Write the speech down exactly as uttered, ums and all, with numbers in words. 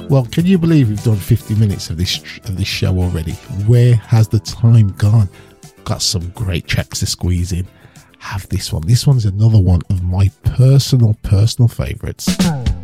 Well, can you believe we've done fifty minutes of this of this show already? Where has the time gone? Got some great tracks to squeeze in. Have this one. This one's another one of my personal, personal favourites.